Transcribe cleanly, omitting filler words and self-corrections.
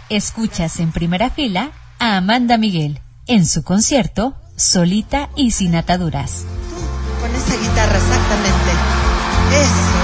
Escuchas en primera fila a Amanda Miguel en su concierto Solita y sin ataduras. Con esa guitarra, exactamente. Eso.